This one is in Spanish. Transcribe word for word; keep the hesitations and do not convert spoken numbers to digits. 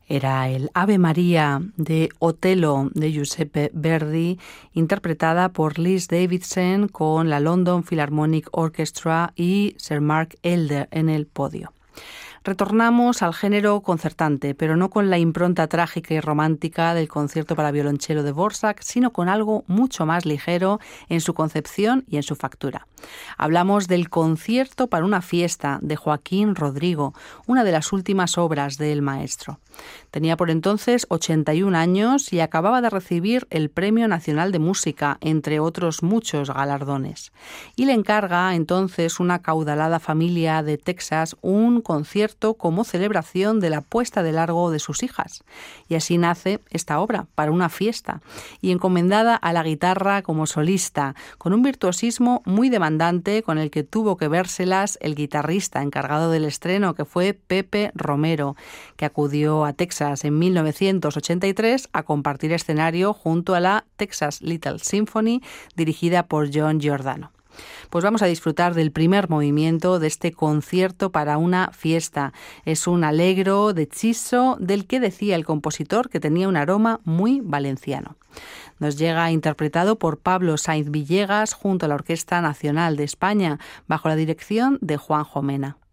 Era el Ave María de Otello de Giuseppe Verdi, interpretada por Lis Davidson con la London Philharmonic Orchestra y Sir Mark Elder en el podio. Retornamos al género concertante, pero no con la impronta trágica y romántica del concierto para violonchelo de Dvořák, sino con algo mucho más ligero en su concepción y en su factura. Hablamos del Concierto para una fiesta de Joaquín Rodrigo, una de las últimas obras del maestro. Tenía por entonces ochenta y un años y acababa de recibir el Premio Nacional de Música, entre otros muchos galardones. Y le encarga entonces una acaudalada familia de Texas un concierto como celebración de la puesta de largo de sus hijas. Y así nace esta obra, para una fiesta, y encomendada a la guitarra como solista, con un virtuosismo muy demandante con el que tuvo que vérselas el guitarrista encargado del estreno, que fue Pepe Romero, que acudió a Texas en mil novecientos ochenta y tres a compartir escenario junto a la Texas Little Symphony, dirigida por John Giordano. Pues vamos a disfrutar del primer movimiento de este concierto para una fiesta. Es un allegro deciso del que decía el compositor que tenía un aroma muy valenciano. Nos llega interpretado por Pablo Sainz Villegas junto a la Orquesta Nacional de España, bajo la dirección de Juanjo Mena.